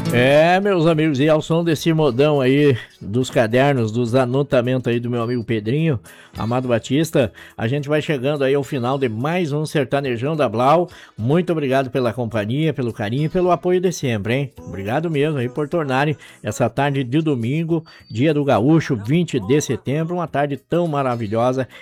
Meus amigos, e ao som desse modão aí dos cadernos, dos anotamentos aí do meu amigo Pedrinho, Amado Batista, a gente vai chegando aí ao final de mais um Sertanejão da Blau. Muito obrigado pela companhia, pelo carinho e pelo apoio de sempre, hein? Obrigado mesmo aí por tornarem essa tarde de domingo, dia do Gaúcho, 20 de setembro, uma tarde tão maravilhosa